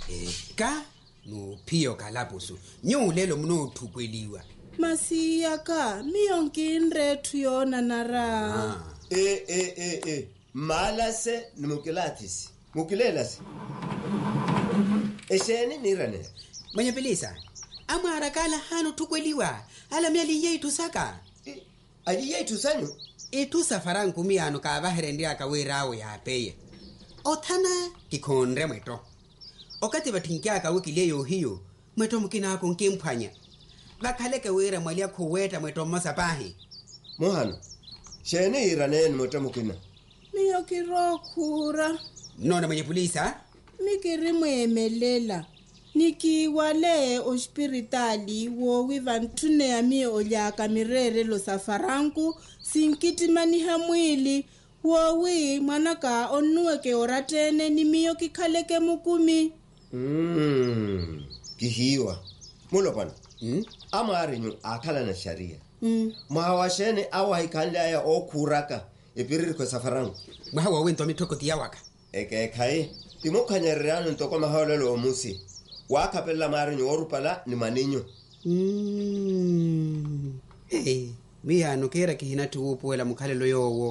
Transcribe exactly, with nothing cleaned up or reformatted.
Ka no pio kalabusu nyulelo mno thukweliwa masiya ka miyonkinre tuyona nara eh eh eh eh malase numukilatisi mukilelas eseni nirane mwenye pelisa amara kala hano thukweliwa ala myali yetu saka ayi yetu sanyu etu safaran kumiano ka baherendia ka werawe ya peye othana kikhonre mweto okati bathinkia ka wikile yo hiyo mweto mukina ko nkemphanya bakhaleke wera mwali akhuweta mweto masapahi mohano shene irane mweto mukina miyo kirokhura nona mwenye polisa mikiri mwemelela nikiwale ospiritali wo wivantune ya miyo olyaka mirere lo safaranku sinkitimani hamwili wowi mwanaka onuweke oratene ni miyo kikhaleke mukumi mm kihiwa mulopana mm amarinyu akhala na sharia mm mahawashene awa ikanda ya okuraka epiriri kwa safarangu mwawa wento mitoko tiyawaka eke kai timokhanyererano ntoko mahawlelo omusi wakhapella marinyu orupala ni maninyo mm eh miyano kera kihina tuupuela mukhalelo yowo